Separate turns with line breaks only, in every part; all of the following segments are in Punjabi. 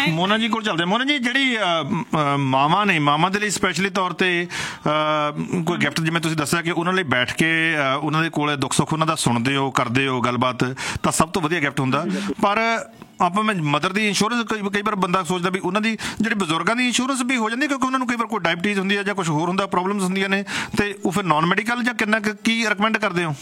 ਮੋਨਾ ਜੀ ਕੋਲ ਚੱਲਦੇ। ਮੋਨਾ ਜੀ, ਜਿਹੜੀ ਮਾਵਾਂ ਨੇ, ਮਾਵਾਂ ਦੇ ਲਈ ਸਪੈਸ਼ਲੀ ਤੌਰ 'ਤੇ ਕੋਈ ਗਿਫਟ, ਜਿਵੇਂ ਤੁਸੀਂ ਦੱਸਿਆ ਕਿ ਉਹਨਾਂ ਲਈ ਬੈਠ ਕੇ ਉਹਨਾਂ ਦੇ ਕੋਲ ਦੁੱਖ ਸੁੱਖ ਉਹਨਾਂ ਦਾ ਸੁਣਦੇ ਹੋ, ਕਰਦੇ ਹੋ ਗੱਲਬਾਤ, ਤਾਂ ਸਭ ਤੋਂ ਵਧੀਆ ਗਿਫਟ ਹੁੰਦਾ। ਪਰ ਆਪਾਂ ਮਦਰ ਦੀ ਇੰਸ਼ੋਰੈਂਸ, ਕਈ ਵਾਰ ਬੰਦਾ ਸੋਚਦਾ ਵੀ ਉਹਨਾਂ ਦੀ ਜਿਹੜੇ ਬਜ਼ੁਰਗਾਂ ਦੀ ਇੰਸ਼ੋਰੈਂਸ ਵੀ ਹੋ ਜਾਂਦੀ, ਕਿਉਂਕਿ ਉਹਨਾਂ ਨੂੰ ਕਈ ਵਾਰ ਕੋਈ ਡਾਇਬਟੀਜ਼ ਹੁੰਦੀ ਹੈ ਜਾਂ ਕੁਛ ਹੋਰ ਹੁੰਦਾ, ਪ੍ਰੋਬਲਮਸ ਹੁੰਦੀਆਂ ਨੇ, ਅਤੇ ਉਹ ਫਿਰ ਨਾਨ ਮੈਡੀਕਲ ਜਾਂ ਕਿੰਨਾ ਕੀ ਰਿਕਮੈਂਡ ਕਰਦੇ ਹੋ?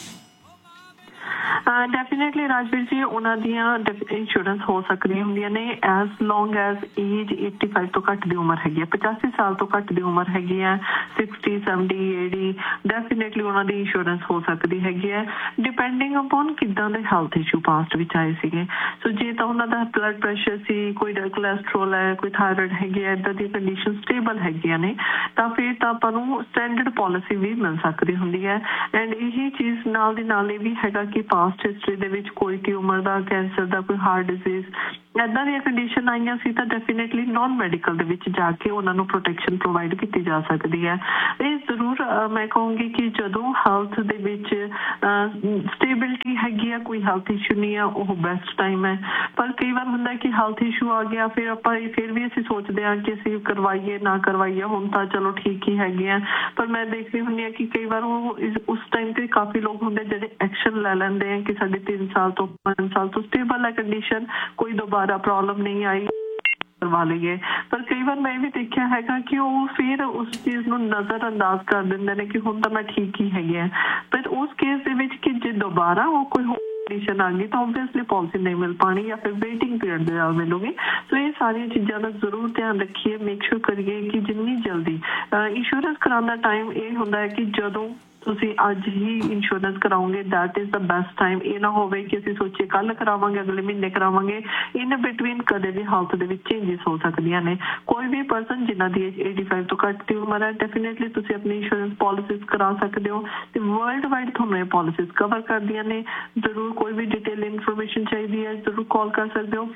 ਡੈਫੀਨੇਟਲੀ ਰਾਜਵੀਰ ਜੀ, ਉਹਨਾਂ ਦੀਆਂ ਇੰਸ਼ੋਰੈਂਸ ਹੋ ਸਕਦੀਆਂ ਹੁੰਦੀਆਂ ਨੇ ਐਜ਼ ਲੌਂਗ ਐਜ਼ ਏਜ 85 ਤੋਂ ਘੱਟ ਦੀ ਉਮਰ ਹੈਗੀ ਹੈ, 85 ਸਾਲ ਤੋਂ ਘੱਟ ਦੀ ਉਮਰ ਹੈਗੀ ਹੈ, 60, 70, 80, ਡੈਫੀਨੇਟਲੀ ਉਹਨਾਂ ਦੀ ਇੰਸ਼ੋਰੈਂਸ ਹੋ ਸਕਦੀ ਹੈਗੀ ਹੈ, ਡਿਪੈਂਡਿੰਗ ਅਪੋਨ ਕਿੱਦਾਂ ਦੇ ਹੈਲਥ ਇਸ਼ੂ ਪਾਸਟ ਵਿੱਚ ਆਏ ਸੀਗੇ। ਸੋ ਜੇ ਤਾਂ ਉਹਨਾਂ ਦਾ ਬਲੱਡ ਪ੍ਰੈਸ਼ਰ ਸੀ, ਕੋਈ ਕੋਲੈਸਟਰੋਲ ਹੈ, ਕੋਈ ਥਾਇਰਾਇਡ ਹੈਗੀ ਹੈ, ਇੱਦਾਂ ਦੀ ਕੰਡੀਸ਼ਨ ਸਟੇਬਲ ਹੈਗੀਆਂ ਨੇ, ਤਾਂ ਫਿਰ ਤਾਂ ਆਪਾਂ ਨੂੰ ਸਟੈਂਡਰਡ ਪੋਲਿਸੀ ਵੀ ਮਿਲ ਸਕਦੀ ਹੁੰਦੀ ਹੈ। ਐਂਡ ਇਹੀ ਚੀਜ਼ ਨਾਲ ਦੀ ਨਾਲ ਇਹ ਵੀ ਹੈਗਾ ਕਿ ਪਾਸਟ ਹਿਸਟਰੀ ਦੇ ਵਿੱਚ ਕੋਈ ਟਿਊਮਰ ਦਾ, ਕੈਂਸਰ ਦਾ, ਕੋਈ ਹਾਰਟ ਡਿਜ਼ੀਜ਼, ਇੱਦਾਂ ਦੀਆਂ ਕੰਡੀਸ਼ਨ ਆਈਆਂ ਸੀ ਤਾਂ ਡੈਫੀਨੇਟਲੀ ਨਾਨ ਮੈਡੀਕਲ ਦੇ ਵਿੱਚ ਜਾ ਕੇ ਉਹਨਾਂ ਨੂੰ ਪ੍ਰੋਟੈਕਸ਼ਨ ਪ੍ਰੋਵਾਈਡ ਕੀਤੀ ਜਾ ਸਕਦੀ ਹੈ। ਇਹ ਜ਼ਰੂਰ ਮੈਂ ਕਹੂੰਗੀ ਕਿ ਜਦੋਂ ਹੈਲਥ ਦੇ ਵਿੱਚ ਸਟੇਬਿਲਿਟੀ ਹੈਗੀ ਆ, ਕੋਈ ਹੈਲਥ ਇਸ਼ੂ ਨਹੀਂ ਆ, ਉਹ ਬੈਸਟ ਟਾਈਮ ਹੈ। ਪਰ ਕਈ ਵਾਰ ਹੁੰਦਾ ਕਿ ਹੈਲਥ ਇਸ਼ੂ ਆ ਗਿਆ, ਫਿਰ ਆਪਾਂ ਫਿਰ ਵੀ ਅਸੀਂ ਸੋਚਦੇ ਹਾਂ ਕਿ ਅਸੀਂ ਕਰਵਾਈਏ ਨਾ ਕਰਵਾਈਏ, ਹੁਣ ਤਾਂ ਚਲੋ ਠੀਕ ਹੀ ਹੈਗੇ ਆ। ਪਰ ਮੈਂ ਦੇਖਦੀ ਹੁੰਦੀ ਹਾਂ ਕਿ ਕਈ ਵਾਰ ਉਹ ਉਸ ਟਾਈਮ ਤੇ ਕਾਫੀ ਲੋਕ ਹੁੰਦੇ ਜਿਹੜੇ ਐਕਸ਼ਨ ਲੈ ਲੈਂਦੇ ਆ ਕਿ ਸਾਡੀ 3 ਸਾਲ ਤੋਂ 5 ਸਾਲ ਤੋਂ ਸਟੇਬਲ ਹੈ ਕੰਡੀਸ਼ਨ, ਕੋਈ ਦੁਬਾਰਾ ਪ੍ਰੋਬਲਮ ਨਹੀਂ ਆਈ, ਕਰਵਾ ਲਈਏ। ਪਰ ਕਈ ਵਾਰ ਮੈਂ ਇਹ ਵੀ ਦੇਖਿਆ ਹੈਗਾ ਕਿ ਉਹ ਫਿਰ ਉਸ ਚੀਜ਼ ਨੂੰ ਨਜ਼ਰ ਅੰਦਾਜ਼ ਕਰ ਦਿੰਦੇ ਨੇ ਕਿ ਹੁਣ ਤਾਂ ਮੈਂ ਠੀਕ ਹੀ ਹੈਗੀ ਆ। ਪਰ ਉਸ ਕੇਸ ਦੇ ਵਿੱਚ ਕਿ ਜੇ ਦੁਬਾਰਾ ਉਹ ਕੋਈ ਕੰਡੀਸ਼ਨ ਆ ਗਈ ਤਾਂ ਓਬਵੀਅਸਲੀ ਪਾਲਿਸੀ ਨਹੀਂ ਮਿਲ ਪਾਣੀ ਜਾਂ ਫਿਰ ਵੇਟਿੰਗ ਪੀਰੀਅਡ ਦੇ ਨਾਲ ਮਿਲੂਗੀ। ਸੋ ਇਹ ਸਾਰੀਆਂ ਚੀਜ਼ਾਂ ਦਾ ਜ਼ਰੂਰ ਧਿਆਨ ਰੱਖੀਏ, ਮੇਕ ਸ਼ੋਰ ਕਰੀਏ ਕਿ ਜਿੰਨੀ ਜਲਦੀ ਇੰਸ਼ੋਰੈਂਸ ਕਰਾਉਣ ਦਾ ਟਾਈਮ ਇਹ ਹੁੰਦਾ ਹੈ ਕਿ ਜਦੋਂ ਤੁਸੀਂ ਅੱਜ ਹੀ insurance ਕਰਾਓਗੇ, that is the best time. ਇਹ ਨਾ ਹੋਵੇ ਕਿ ਅਸੀਂ ਸੋਚੀਏ ਕੱਲ੍ਹ ਕਰਾਵਾਂਗੇ, ਅਗਲੇ ਮਹੀਨੇ ਕਰਾਵਾਂਗੇ, ਇਨ ਬਿਟਵੀਨ ਕਦੇ ਵੀ ਹੈਲਥ ਦੇ ਵਿੱਚ ਚੇਂਜਿਸ ਹੋ ਸਕਦੀਆਂ ਨੇ। ਕੋਈ ਵੀ ਪਰਸਨ ਜਿਨ੍ਹਾਂ ਦੀ ਏਜ 85 ਤੋਂ ਘੱਟ ਦੀ ਉਮਰ ਹੈ, ਡੈਫੀਨੇਟਲੀ ਤੁਸੀਂ ਆਪਣੀ ਇੰਸ਼ੋਰੈਂਸ ਪਾਲਿਸੀਜ਼ ਕਰਾ ਸਕਦੇ ਹੋ ਤੇ ਵਰਲਡ ਵਾਈਡ ਤੁਹਾਨੂੰ ਇਹ ਪਾਲਿਸੀਜ਼ ਕਵਰ ਕਰਦੀਆਂ ਨੇ। ਜ਼ਰੂਰ ਕੋਈ ਵੀ ਡਿਟੇਲ ਇਨਫੋਰਮੇਸ਼ਨ ਚਾਹੀਦੀ ਹੈ, ਜ਼ਰੂਰ ਕਾਲ ਕਰ ਸਕਦੇ ਹੋ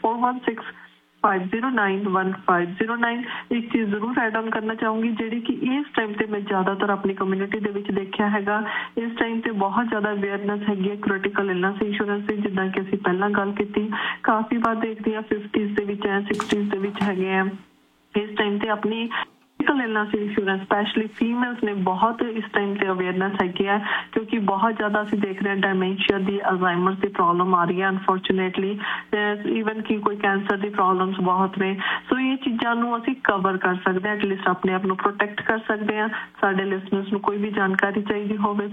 4165091509। ਇੱਕ ਚੀਜ਼ ਜ਼ਰੂਰ ਐਡ ਆਨ ਕਰਨਾ ਚਾਹੂੰਗੀ ਜਿਹੜੀ ਕਿ ਇਸ ਟਾਈਮ ਤੇ ਮੈਂ ਜ਼ਿਆਦਾਤਰ ਆਪਣੀ ਕਮਿਊਨਿਟੀ ਦੇ ਵਿੱਚ ਦੇਖਿਆ ਹੈਗਾ, ਇਸ ਟਾਈਮ ਤੇ ਬਹੁਤ ਜ਼ਿਆਦਾ ਅਵੇਅਰਨੈਸ ਹੈਗੀ ਹੈ ਕ੍ਰਿਟੀਕਲ ਇਲਨੈਸ ਇੰਸ਼ੋਰੈਂਸ ਦੀ। ਜਿੱਦਾਂ ਕਿ ਅਸੀਂ ਪਹਿਲਾਂ ਗੱਲ ਕੀਤੀ, ਕਾਫੀ ਵਾਰ ਦੇਖਦੇ ਹਾਂ 50s ਦੇ ਵਿੱਚ ਹੈ, 60s ਦੇ ਵਿੱਚ ਹੈਗੇ ਆ। ਇਸ ਟਾਈਮ ਤੇ ਆਪਣੀ ਇਲਨੈਸ ਇੰਸ਼ੋਰੈਂਸ ਸਪੈਸ਼ਲੀ ਫੀਮੇਲਸ ਨੇ ਬਹੁਤ ਇਸ ਟਾਈਮ ਤੇ ਅਵੇਅਰਨੈਸ ਹੈਗੀ ਹੈ, ਕਿਉਂਕਿ ਬਹੁਤ ਜ਼ਿਆਦਾ ਅਸੀਂ ਦੇਖ ਰਹੇ ਹਾਂ ਡਾਇਮੈਂਸ਼ੀਆ ਦੀ, ਅਲਜ਼ਾਈਮਰ ਦੀ ਪ੍ਰੋਬਲਮ ਆ ਰਹੀ ਹੈ ਅਨਫੋਰਚੂਨੇਟਲੀ, ਈਵਨ ਕਿ ਕੋਈ ਕੈਂਸਰ ਦੀ ਪ੍ਰੋਬਲਮਸ ਬਹੁਤ ਨੇ। ਸੋ ਇਹ ਚੀਜ਼ਾਂ ਨੂੰ ਅਸੀਂ ਕਵਰ ਕਰ ਸਕਦੇ ਹਾਂ, ਐਟਲੀਸਟ ਆਪਣੇ ਆਪ ਨੂੰ ਪ੍ਰੋਟੈਕਟ ਕਰ ਸਕਦੇ ਹਾਂ। ਸਾਡੇ ਲਿਸਨਰਸ ਨੂੰ ਕੋਈ ਵੀ ਜਾਣਕਾਰੀ ਚਾਹੀਦੀ ਹੋਵੇ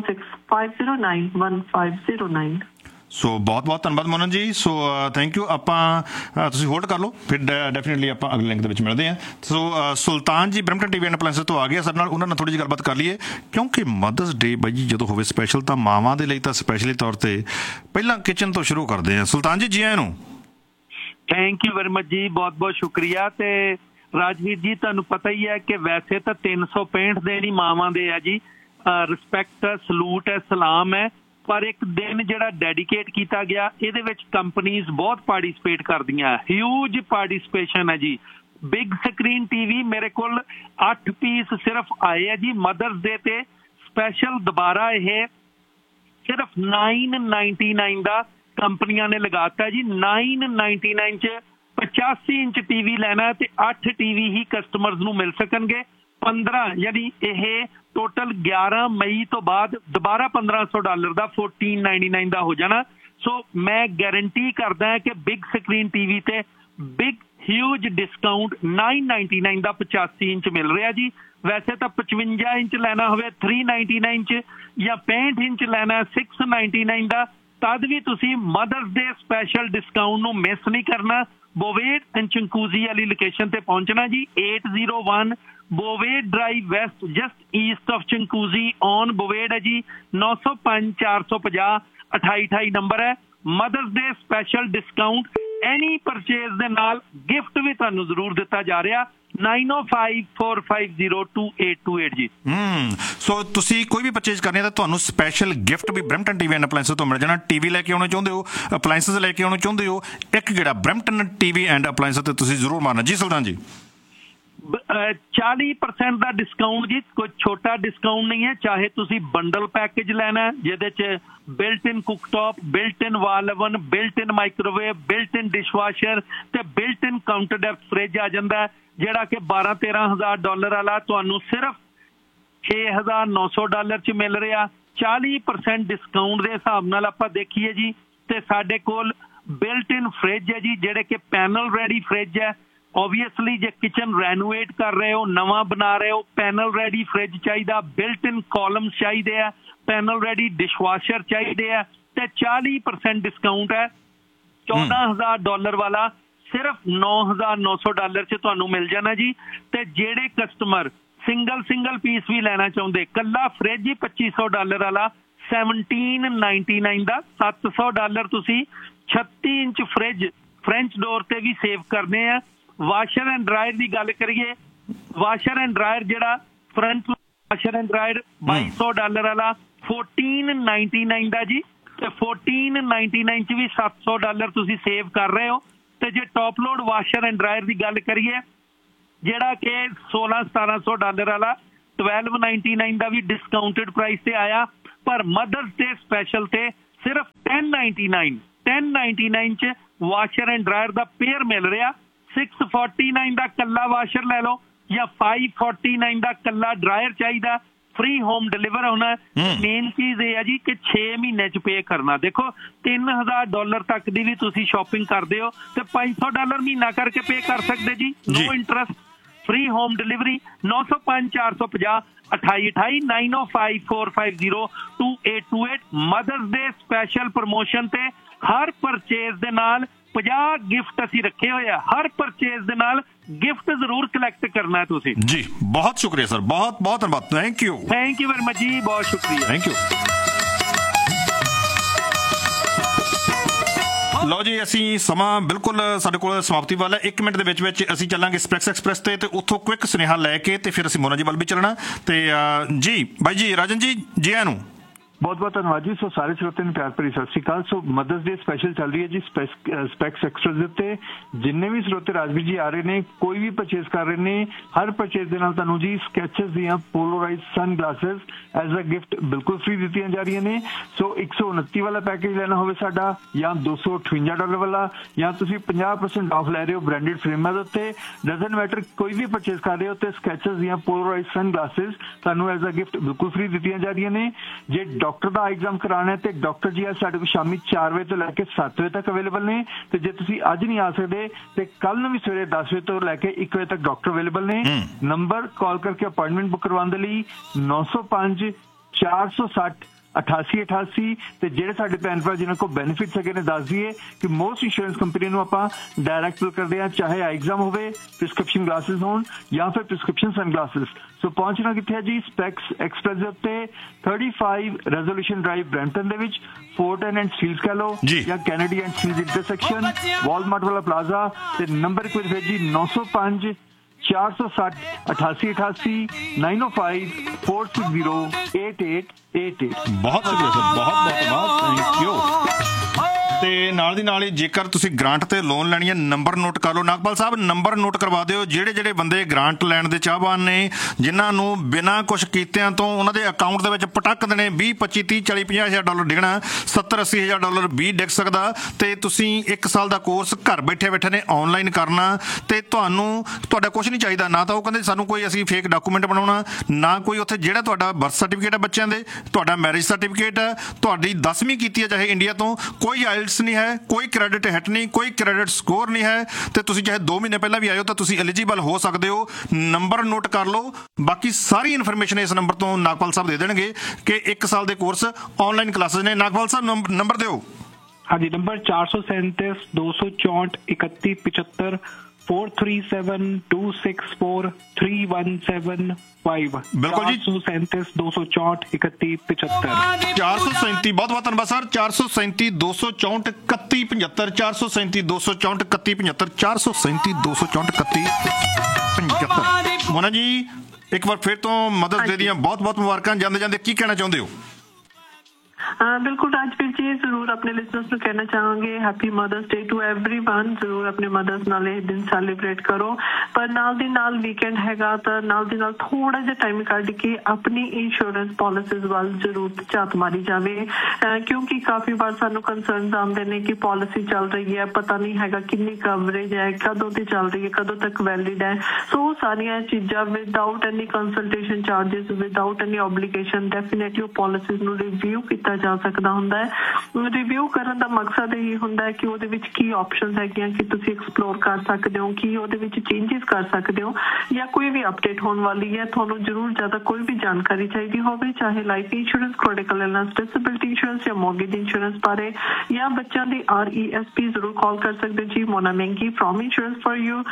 4165091509।
ਸੋ ਬਹੁਤ ਬਹੁਤ ਧੰਨਵਾਦ ਮੋਨਨ ਜੀ। So thank you. ਆਪਾਂ ਤੁਸੀਂ ਹੋਲਡ ਕਰ ਲਓ, ਫਿਰ ਡੈਫੀਨੇਟਲੀ ਆਪਾਂ ਅਗਲੇ ਲਿੰਕ ਦੇ ਵਿੱਚ ਮਿਲਦੇ ਹਾਂ। ਸੋ ਸੁਲਤਾਨ ਜੀ ਬਰੈਂਪਟਨ ਟੀਵੀ ਐਂਡ ਅਪਲਾਇੰਸਿਸ ਤੋਂ ਆ ਗਏ ਸਾਡੇ ਨਾਲ, ਉਹਨਾਂ ਨਾਲ ਥੋੜ੍ਹੀ ਜਿਹੀ ਗੱਲਬਾਤ ਕਰ ਲਈਏ, ਕਿਉਂਕਿ ਮਦਰਸ ਡੇ ਬਾਈ ਜੀ ਜਦੋਂ ਹੋਵੇ ਸਪੈਸ਼ਲ, ਤਾਂ ਮਾਵਾਂ ਦੇ ਲਈ ਤਾਂ ਸਪੈਸ਼ਲੀ ਤੌਰ 'ਤੇ ਪਹਿਲਾਂ ਕਿਚਨ ਤੋਂ ਸ਼ੁਰੂ ਕਰਦੇ ਹਾਂ। ਸੁਲਤਾਨ ਜੀ, ਜੀ ਆਇਆਂ ਨੂੰ।
ਥੈਂਕ ਯੂ ਵੈਰੀ ਮਚ ਜੀ, ਬਹੁਤ ਬਹੁਤ ਸ਼ੁਕਰੀਆ। ਤੇ ਰਾਜਵੀਰ ਜੀ, ਤੁਹਾਨੂੰ ਪਤਾ ਹੀ ਹੈ ਕਿ ਵੈਸੇ ਤਾਂ 365 ਦਿਨ ਹੀ ਮਾਵਾਂ ਦੇ ਆ ਜੀ, ਰਿਸਪੈਕਟ ਹੈ, ਸਲੂਟ ਹੈ, ਸਲਾਮ ਹੈ। ਪਰ ਇੱਕ ਦਿਨ ਜਿਹੜਾ ਡੈਡੀਕੇਟ ਕੀਤਾ ਗਿਆ, ਇਹਦੇ ਵਿੱਚ ਕੰਪਨੀਜ਼ ਬਹੁਤ ਪਾਰਟੀਸਪੇਟ ਕਰਦੀਆਂ, ਹਿਊਜ ਪਾਰਟੀਸਪੇਸ਼ਨ ਹੈ ਜੀ। ਬਿਗ ਸਕਰੀਨ ਟੀਵੀ ਮੇਰੇ ਕੋਲ 8 ਪੀਸ ਸਿਰਫ ਆਏ ਆ ਜੀ ਮਦਰਸ ਡੇ ਤੇ ਸਪੈਸ਼ਲ। ਦੁਬਾਰਾ ਇਹ ਸਿਰਫ 999 ਦਾ ਕੰਪਨੀਆਂ ਨੇ ਲਗਾਤਾ ਜੀ। 999 ਚ 85 ਇੰਚ ਟੀਵੀ ਲੈਣਾ ਤੇ 8 ਟੀਵੀ ਹੀ ਕਸਟਮਰਸ ਨੂੰ ਮਿਲ ਸਕਣਗੇ। 15 ਯਾਨੀ ਇਹ ਟੋਟਲ 11 ਮਈ ਤੋਂ ਬਾਅਦ ਦੁਬਾਰਾ $1,500 ਦਾ $1,499 ਦਾ ਹੋ ਜਾਣਾ। ਸੋ ਮੈਂ ਗਾਰੰਟੀ ਕਰਦਾ ਕਿ ਬਿਗ ਸਕਰੀਨ ਟੀਵੀ ਤੇ ਬਿਗ ਹਿਊਜ ਡਿਸਕਾਊਂਟ 999 ਦਾ 85 ਇੰਚ ਮਿਲ ਰਿਹਾ ਜੀ। ਵੈਸੇ ਤਾਂ 55 ਇੰਚ ਲੈਣਾ ਹੋਵੇ 399 ਚ, ਜਾਂ 65 ਇੰਚ ਲੈਣਾ 699 ਦਾ, ਤਦ ਵੀ ਤੁਸੀਂ ਮਦਰਸ ਡੇ ਸਪੈਸ਼ਲ ਡਿਸਕਾਊਂਟ ਨੂੰ ਮਿਸ ਨਹੀਂ ਕਰਨਾ। ਬੋਵੇਡ ਐਂਡ ਚੰਕੂਜ਼ੀ ਵਾਲੀ ਲੋਕੇਸ਼ਨ ਤੇ ਪਹੁੰਚਣਾ ਜੀ। 801 ਬੋਵੇਡ drive West, just East of ਚੰਕੂਜ਼ੀ on ਬੋਵੇਡ ਹੈ ਜੀ। 905 450 2828 ਨੰਬਰ ਹੈ। ਮਦਰਸ ਡੇ ਸਪੈਸ਼ਲ ਡਿਸਕਾਊਂਟ ਐਨੀ ਪਰਚੇਜ਼ ਦੇ ਨਾਲ ਗਿਫਟ ਵੀ ਤੁਹਾਨੂੰ ਜ਼ਰੂਰ ਦਿੱਤਾ ਜਾ ਰਿਹਾ। 9054502828 ਜੀ।
ਸੋ ਤੁਸੀਂ ਕੋਈ ਵੀ ਪਰਚੇਜ਼ ਕਰਨੀ ਹੈ ਤਾਂ ਤੁਹਾਨੂੰ special gift we Brampton TV and appliances ਤੋਂ ਮਿਲ ਜਾਣਾ। ਟੀਵੀ ਲੈ ਕੇ ਆਉਣਾ ਚਾਹੁੰਦੇ ਹੋ, ਅਪਲਾਇੰਸਿਸ ਲੈ ਕੇ ਆਉਣਾ ਚਾਹੁੰਦੇ ਹੋ, ਇੱਕ ਜਿਹੜਾ ਬਰੈਂਪਟਨ ਟੀਵੀ ਐਂਡ ਅਪਲਾਇੰਸਿਸ ਤੇ ਤੁਸੀਂ ਜ਼ਰੂਰ ਮਾਰਨਾ ਜੀ। ਸੁਲਤਾਨ ਜੀ,
40% ਦਾ ਡਿਸਕਾਊਂਟ ਜੀ, ਕੋਈ ਛੋਟਾ ਡਿਸਕਾਊਂਟ ਨਹੀਂ ਹੈ। ਚਾਹੇ ਤੁਸੀਂ ਬੰਡਲ ਪੈਕੇਜ ਲੈਣਾ ਜਿਹਦੇ 'ਚ ਬਿਲਟ ਇਨ ਕੁੱਕਟॉप, ਬਿਲਟ ਇਨ ਵਾਲ ਓਵਨ, ਬਿਲਟ ਇਨ ਮਾਈਕ੍ਰੋਵੇਵ, ਬਿਲਟ ਇਨ ਡਿਸ਼ਵਾਸ਼ਰ ਤੇ ਬਿਲਟ ਇਨ ਕਾਊਂਟਰ ਡੈਪਥ ਫ੍ਰਿਜ ਆ ਜਾਂਦਾ, ਜਿਹੜਾ ਕਿ $12-13,000 ਵਾਲਾ ਤੁਹਾਨੂੰ ਸਿਰਫ $6,900 'ਚ ਮਿਲ ਰਿਹਾ। 40% ਡਿਸਕਾਊਂਟ ਦੇ ਹਿਸਾਬ ਨਾਲ ਆਪਾਂ ਦੇਖੀਏ ਜੀ, ਤੇ ਸਾਡੇ ਕੋਲ ਬਿਲਟ ਇਨ ਫ੍ਰਿਜ ਹੈ ਜੀ, ਜਿਹੜੇ ਕਿ ਪੈਨਲ ਰੈਡੀ ਫ੍ਰਿਜ ਹੈ। ਓਬਵੀਅਸਲੀ ਜੇ ਕਿਚਨ ਰੈਨੋਵੇਟ ਕਰ ਰਹੇ ਹੋ, ਨਵਾਂ ਬਣਾ ਰਹੇ ਹੋ, ਪੈਨਲ ਰੈਡੀ ਫ੍ਰਿਜ ਚਾਹੀਦਾ, ਬਿਲਟ ਇਨ ਕਾਲਮਸ ਚਾਹੀਦੇ ਆ, ਪੈਨਲ ਰੈਡੀ ਡਿਸ਼ਵਾਸ਼ਰ ਚਾਹੀਦੇ ਆ, ਤੇ 40% ਡਿਸਕਾਊਂਟ ਹੈ। $14,000 ਵਾਲਾ ਸਿਰਫ $9,900 'ਚ ਤੁਹਾਨੂੰ ਮਿਲ ਜਾਣਾ ਜੀ। ਤੇ ਜਿਹੜੇ ਕਸਟਮਰ ਸਿੰਗਲ ਪੀਸ ਵੀ ਲੈਣਾ ਚਾਹੁੰਦੇ, ਕੱਲਾ ਫ੍ਰਿਜ ਹੀ $2,500 ਵਾਲਾ $1799 ਦਾ, $700 ਤੁਸੀਂ 36 ਇੰਚ ਫ੍ਰਿਜ ਫ੍ਰੈਂਚ ਡੋਰ ਤੇ ਵੀ ਸੇਵ ਕਰਨੇ ਆ। ਵਾਸ਼ਰ ਐਂਡ ਡਰਾਇਰ ਦੀ ਗੱਲ ਕਰੀਏ, ਵਾਸ਼ਰ ਐਂਡ ਡਰਾਇਰ ਜਿਹੜਾ ਫਰੰਟ ਵਾਸ਼ਰ ਐਂਡ ਡਰਾਇਰ $2,200 ਵਾਲਾ $1499 ਦਾ ਜੀ, ਤੇ $1499 'ਚ ਵੀ $700 ਤੁਸੀਂ ਸੇਵ ਕਰ ਰਹੇ ਹੋ। ਤੇ ਜੇ top load washer and dryer ਦੀ ਗੱਲ ਕਰੀਏ, ਜਿਹੜਾ ਕਿ $1,600-1,700 ਵਾਲਾ $1,299 ਦਾ ਵੀ ਡਿਸਕਾਊਂਟਡ ਪ੍ਰਾਈਸ ਤੇ ਆਇਆ, ਪਰ ਮਦਰਸ ਡੇ ਸਪੈਸ਼ਲ ਤੇ ਸਿਰਫ $1099 'ਚ washer and dryer the pair ਮਿਲ ਰਿਹਾ। $649 ਦਾ ਕੱਲਾ ਵਾਸ਼ਰ ਲੈ ਲਓ ਜਾਂ $549 ਦਾ ਕੱਲਾ ਡਰਾਇਰ ਚਾਹੀਦਾ, ਫ੍ਰੀ ਹੋਮ ਡਿਲੀਵਰ ਹੋਣਾ। ਮੇਨ ਚੀਜ਼ ਇਹ ਹੈ ਜੀ ਕਿ 6 ਮਹੀਨੇ 'ਚ ਪੇ ਕਰਨਾ। ਦੇਖੋ $3,000 ਤੱਕ ਦੀ ਵੀ ਤੁਸੀਂ ਸ਼ਾਪਿੰਗ ਕਰਦੇ ਹੋ ਤੇ $500 ਮਹੀਨਾ ਕਰਕੇ ਪੇ ਕਰ ਸਕਦੇ ਜੀ, ਨੋ interest, free home delivery. 905-450-2828 905-450-2828 mothers ਡੇ ਸਪੈਸ਼ਲ ਪ੍ਰਮੋਸ਼ਨ ਤੇ ਹਰ ਪਰਚੇਜ਼ ਦੇ ਨਾਲ 50 ਗਿਫਟ ਅਸੀਂ ਰੱਖੇ ਹੋਏ ਆ। ਹਰ ਪਰਚੇਜ਼ ਦੇ ਨਾਲ ਗਿਫਟ ਜ਼ਰੂਰ ਕਲੈਕਟ ਕਰਨਾ ਹੈ ਤੁਸੀਂ
ਜੀ। ਬਹੁਤ ਸ਼ੁਕਰੀਆ ਸਰ, ਬਹੁਤ ਧੰਨਵਾਦ। ਥੈਂਕ ਯੂ
ਵੈਰੀ ਮਚ ਜੀ, ਬਹੁਤ ਸ਼ੁਕਰੀਆ।
Thank you. ਲਓ ਜੀ, ਅਸੀਂ ਸਮਾਂ ਬਿਲਕੁਲ ਸਾਡੇ ਕੋਲ ਸਮਾਪਤੀ ਵਾਲਾ। 1 ਮਿੰਟ ਦੇ ਵਿੱਚ ਅਸੀਂ ਚੱਲਾਂਗੇ ਸਪੈਕਸ ਐਕਸਪ੍ਰੈਸ ਤੇ ਉੱਥੋਂ ਕੁਇਕ ਸੁਨੇਹਾ ਲੈ ਕੇ ਤੇ ਫਿਰ ਅਸੀਂ ਮੋਨਾ ਜੀ ਵੱਲ ਵੀ ਚੱਲਣਾ। ਤੇ ਜੀ ਬਾਈ ਜੀ, ਰਾਜਨ ਜੀ, ਜੀ ਆਇਆਂ ਨੂੰ।
ਬਹੁਤ ਧੰਨਵਾਦ ਜੀ। ਸੋ ਸਾਰੇ ਸਰੋਤਿਆਂ ਨੂੰ ਪਿਆਰ ਭਰੀ ਸਤਿ ਸ਼੍ਰੀ ਅਕਾਲ। ਸੋ ਮਦਰਸ ਡੇ ਸਪੈਸ਼ਲ ਚੱਲ ਰਹੀ ਹੈ ਜੀ ਸਪੈਕਸ ਐਕਸਟਰਾ ਦੇ ਉੱਤੇ। ਜਿੰਨੇ ਵੀ ਸਰੋਤੇ ਰਾਜਵੀਰ ਜੀ ਆ ਰਹੇ ਨੇ, ਕੋਈ ਵੀ ਪਰਚੇਜ਼ ਕਰ ਰਹੇ ਨੇ, ਹਰ ਪਰਚੇਜ਼ ਦੇ ਨਾਲ ਤੁਹਾਨੂੰ ਜੀ ਸਕੈਚਸ ਦੀਆਂ ਪੋਲੋਰਾਈਜ਼ ਸਨ ਗਲਾਸਿਸ ਐਜ਼ ਅ ਗਿਫਟ ਬਿਲਕੁਲ ਫ੍ਰੀ ਦਿੱਤੀਆਂ ਜਾ ਰਹੀਆਂ ਨੇ। ਸੋ 129 ਵਾਲਾ ਪੈਕੇਜ ਲੈਣਾ ਹੋਵੇ ਸਾਡਾ, ਜਾਂ $258 ਵਾਲਾ, ਜਾਂ ਤੁਸੀਂ 50% ਆਫ ਲੈ ਰਹੇ ਹੋ ਬ੍ਰਾਂਡਡ ਫਰੇਮਾਂ ਦੇ ਉੱਤੇ, ਡਜ਼ਨਟ ਮੈਟਰ, ਕੋਈ ਵੀ ਪਰਚੇਜ਼ ਕਰ ਰਹੇ ਹੋ ਤੇ ਸਕੈਚਸ ਦੀਆਂ ਪੋਲੋਰਾਈਜ਼ ਸਨ ਗਲਾਸਿਸ ਤੁਹਾਨੂੰ ਐਜ਼ ਅ ਗਿਫਟ ਬਿਲਕੁਲ ਫ੍ਰੀ ਦਿੱਤੀਆਂ ਜਾ ਰਹੀਆਂ ਨੇ। ਜੇ ਡਾਕਟਰ ਦਾ ਐਗਜ਼ਾਮ ਕਰਾਉਣਾ ਤੇ ਡਾਕਟਰ ਜੀ ਅੱਜ ਸਾਡੇ ਕੋਲ ਸ਼ਾਮੀ 4 ਵਜੇ ਤੋਂ ਲੈ ਕੇ 7 ਵਜੇ ਤੱਕ ਅਵੇਲੇਬਲ ਨੇ। ਤੇ ਜੇ ਤੁਸੀਂ ਅੱਜ ਨਹੀਂ ਆ ਸਕਦੇ ਤੇ ਕੱਲ ਨੂੰ ਵੀ ਸਵੇਰੇ 10 ਵਜੇ ਤੋਂ ਲੈ ਕੇ 1 ਵਜੇ ਤੱਕ ਡਾਕਟਰ ਅਵੇਲੇਬਲ ਨੇ। ਨੰਬਰ ਕਾਲ ਕਰਕੇ ਅਪਾਇੰਟਮੈਂਟ ਬੁੱਕ ਕਰਵਾਉਣ ਦੇ ਲਈ 905-460-8888। ਤੇ ਜਿਹੜੇ ਸਾਡੇ ਭੈਣ ਭਰਾ ਜਿਹਨਾਂ ਕੋਲ ਬੈਨੀਫਿਟਸ ਹੈਗੇ ਨੇ, ਦੱਸ ਦਈਏ ਕਿ ਮੋਸਟ ਇੰਸ਼ੋਰੈਂਸ ਕੰਪਨੀ ਨੂੰ ਆਪਾਂ ਡਾਇਰੈਕਟ ਬਿਲ ਕਰਦੇ ਹਾਂ, ਚਾਹੇ ਐਗਜ਼ਾਮ ਹੋਵੇ, ਪ੍ਰਿਸਕ੍ਰਿਪਸ਼ਨ ਗਲਾਸਿਸ ਹੋਣ ਜਾਂ ਫਿਰ ਪ੍ਰਿਸਕ੍ਰਿਪਸ਼ਨ ਸਨ ਗਲਾਸਿਸ। ਸੋ ਪਹੁੰਚਣਾ ਕਿੱਥੇ ਹੈ ਜੀ? ਸਪੈਕਸ ਐਕਸਪ੍ਰੈਸ ਦੇ ਉੱਤੇ 35 ਰੈਜ਼ੋਲੂਸ਼ਨ ਡਰਾਈਵ ਬ੍ਰੈਂਟਨ ਦੇ ਵਿੱਚ, ਫੋਰਟ ਐਂਡ ਸਟੀਲਸ ਕਹ ਲਓ ਜਾਂ Kennedy and Steeles intersection, Walmart ਵਾਲਾ ਪਲਾਜ਼ਾ। ਤੇ ਨੰਬਰ ਇੱਕ ਵਾਰ ਜੀ 905-460-8888 905-460-8888।
ਬਹੁਤ ਸ਼ੁਕਰੀਆ ਸਰ, ਬਹੁਤ ਧੰਨਵਾਦ। Thank you. ਤੇ ਨਾਲ ਦੀ ਨਾਲ ਹੀ ਜੇਕਰ ਤੁਸੀਂ ਗ੍ਰਾਂਟ ਤੇ ਲੋਨ ਲੈਣੀ ਹੈ, ਨੰਬਰ ਨੋਟ ਕਰ ਲਓ। ਨਾਗਪਾਲ ਸਾਹਿਬ, ਨੰਬਰ ਨੋਟ ਕਰਵਾ ਦਿਓ। ਜਿਹੜੇ ਬੰਦੇ ਗ੍ਰਾਂਟ ਲੈਣ ਦੇ ਚਾਹਵਾਨ ਨੇ, ਜਿਨ੍ਹਾਂ ਨੂੰ ਬਿਨਾਂ ਕੁਛ ਕੀਤਿਆਂ ਤੋਂ ਉਹਨਾਂ ਦੇ ਅਕਾਊਂਟ ਦੇ ਵਿੱਚ ਪਟਕ ਦੇਣੇ $20, $25, $30, $40, $50,000 ਡਿੱਗਣਾ, $70-80,000 ਵੀ ਡਿੱਗ ਸਕਦਾ। ਤੇ ਤੁਸੀਂ 1 ਸਾਲ ਦਾ ਕੋਰਸ ਘਰ ਬੈਠੇ ਨੇ ਆਨਲਾਈਨ ਕਰਨਾ, ਤੇ ਤੁਹਾਡਾ ਕੁਛ ਨਹੀਂ ਚਾਹੀਦਾ। ਨਾ ਤਾਂ ਉਹ ਕਹਿੰਦੇ ਸਾਨੂੰ ਕੋਈ ਅਸੀਂ ਫੇਕ ਡਾਕੂਮੈਂਟ ਬਣਾਉਣਾ, ਨਾ ਕੋਈ ਉੱਥੇ ਜਿਹੜਾ ਤੁਹਾਡਾ ਬਰਥ ਸਰਟੀਫਿਕੇਟ ਹੈ ਬੱਚਿਆਂ ਦੇ, ਤੁਹਾਡਾ ਮੈਰਿਜ ਸਰਟੀਫਿਕੇਟ ਹੈ, ਤੁਹਾਡੀ 10ਵੀਂ ਕੀਤੀ ਹੈ ਚਾਹੇ ਇੰਡੀਆ ਤੋਂ, ਕੋਈ ਆਇਲਟਸ ਨਹੀਂ ਹੈ, ਕੋਈ ਕ੍ਰੈਡਿਟ ਹਿੱਟ ਨਹੀਂ, ਕੋਈ ਕ੍ਰੈਡਿਟ ਸਕੋਰ ਨਹੀਂ ਹੈ, ਤੇ ਤੁਸੀਂ ਚਾਹੇ 2 ਮਹੀਨੇ ਪਹਿਲਾਂ ਵੀ ਆਏ ਹੋ ਤਾਂ ਤੁਸੀਂ ਐਲੀਜੀਬਲ ਹੋ ਸਕਦੇ ਹੋ। ਨੰਬਰ ਨੋਟ ਕਰ ਲਓ। ਬਾਕੀ ਸਾਰੀ ਇਨਫੋਰਮੇਸ਼ਨ ਇਸ ਨੰਬਰ ਤੋਂ ਨਾਗਪਾਲ ਸਾਹਿਬ ਦੇ ਦੇਣਗੇ ਕਿ 1 ਸਾਲ ਦੇ ਕੋਰਸ ਆਨਲਾਈਨ ਕਲਾਸਿਸ ਨੇ। ਨਾਗਪਾਲ ਸਾਹਿਬ, ਨੰਬਰ ਦਿਓ।
ਹਾਂਜੀ, ਨੰਬਰ 437-264-3175 437-264-3175।
ਬਿਲਕੁਲ ਜੀ,
437-264-3175।
437, ਬਹੁਤ ਧੰਨਵਾਦ ਸਰ। 437-264-3175 437-264-3175 437-264-3175। ਮੋਨਾ ਜੀ, ਇੱਕ ਵਾਰ ਫਿਰ ਤੋਂ ਮਦਰਸ ਡੇ ਦੀਆਂ ਬਹੁਤ ਮੁਬਾਰਕਾਂ। ਜਾਂਦੇ ਕੀ ਕਹਿਣਾ ਚਾਹੁੰਦੇ ਹੋ?
ਬਿਲਕੁਲ ਰਾਜਵੀਰ ਜੀ, ਜ਼ਰੂਰ ਆਪਣੇ ਲਿਸਨਰਸ ਨੂੰ ਕਹਿਣਾ ਚਾਹਾਂਗੇ happy mothers day to everyone. ਜ਼ਰੂਰ ਆਪਣੇ ਮਦਰਸ ਨਾਲ ਇਹ ਦਿਨ ਸੈਲੀਬ੍ਰੇਟ ਕਰੋ, ਪਰ ਨਾਲ ਦੀ ਨਾਲ ਵੀਕਐਂਡ ਹੈਗਾ ਤਾਂ ਨਾਲ ਦੀ ਨਾਲ ਥੋੜਾ ਜਿਹਾ ਟਾਈਮ ਕੱਢ ਕੇ ਆਪਣੀ ਇੰਸ਼ੋਰੈਂਸ ਪਾਲਿਸੀਜ਼ ਵੱਲ ਜ਼ਰੂਰ ਝਾਤ ਮਾਰੀ ਜਾਵੇ, ਕਿਉਂਕਿ ਕਾਫੀ ਵਾਰ ਸਾਨੂੰ ਕੰਸਰਨਸ ਆਉਂਦੇ ਨੇ ਕਿ ਪਾਲਿਸੀ ਚੱਲ ਰਹੀ ਹੈ, ਪਤਾ ਨਹੀਂ ਹੈਗਾ ਕਿੰਨੀ ਕਵਰੇਜ ਹੈ, ਕਦੋਂ ਦੀ ਚੱਲ ਰਹੀ ਹੈ, ਕਦੋਂ ਤੱਕ ਵੈਲਿਡ ਹੈ। ਸੋ ਉਹ ਸਾਰੀਆਂ ਚੀਜ਼ਾਂ without any consultation charges, without any ਓਬਲੀਗੇਸ਼ਨ definitely ਉਹ ਪਾਲਿਸੀਜ਼ ਨੂੰ ਰਿਵਿਊ ਕੀਤਾ ਜਾ ਸਕਦਾ ਹੁੰਦਾ ਹੈ। ਰਿਵਿਊ ਕਰਨ ਦਾ ਮਕਸਦ ਇਹ ਹੁੰਦਾ ਹੈ ਕਿ ਉਹਦੇ ਵਿੱਚ ਕੀ ਆਪਸ਼ਨਸ ਹੈਗੀਆਂ ਕਿ ਤੁਸੀਂ ਐਕਸਪਲੋਰ ਕਰ ਸਕਦੇ ਹੋ, ਕੀ ਉਹਦੇ ਵਿੱਚ ਚੇਂਜਸ ਕਰ ਸਕਦੇ ਹੋ, ਜਾਂ ਕੋਈ ਵੀ ਅਪਡੇਟ ਹੋਣ ਵਾਲੀ ਹੈ। ਤੁਹਾਨੂੰ ਜ਼ਰੂਰ ਜ਼ਿਆਦਾ ਕੋਈ ਵੀ ਜਾਣਕਾਰੀ ਚਾਹੀਦੀ ਹੋਵੇ, ਚਾਹੇ life insurance, critical illness, disability insurance ਜਾਂ ਮੌਰਗੇਜ ਇੰਸ਼ੋਰੈਂਸ ਬਾਰੇ, ਜਾਂ ਬੱਚਿਆਂ ਦੀ RESP ਜ਼ਰੂਰ ਕਾਲ ਕਰ ਸਕਦੇ ਜੀ। ਮੋਨਾ ਮੈਂਗੀ ਫਰੋਮ ਇੰਸ਼ੋਰੈਂਸ ਫॉर ਯੂ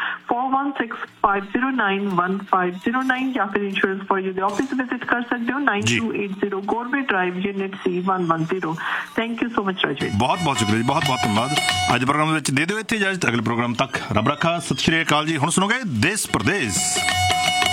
4165091509, ਜਾਂ ਫਿਰ ਇੰਸ਼ੋਰੈਂਸ ਫॉर ਯੂ ਦੇ ਆਫਿਸ ਵਿਜ਼ਿਟ ਕਰ ਸਕਦੇ ਹੋ 9280 ਗੋਰਵੇ drive unit C110। Thank you so much Rajveer.
ਬਹੁਤ ਬਹੁਤ ਸ਼ੁਕਰੀਆ ਜੀ, ਬਹੁਤ ਬਹੁਤ ਧੰਨਵਾਦ। ਅੱਜ ਪ੍ਰੋਗਰਾਮ ਵਿੱਚ ਦੇ ਦਿਓ ਇੱਥੇ ਇਜਾਜ਼ਤ, ਅਗਲੇ ਪ੍ਰੋਗਰਾਮ ਤੱਕ ਰੱਬ ਰੱਖਾ, ਸਤਿ ਸ਼੍ਰੀ ਅਕਾਲ ਜੀ। ਹੁਣ ਸੁਣੋਗੇ ਦੇਸ਼ ਪ੍ਰਦੇਸ਼।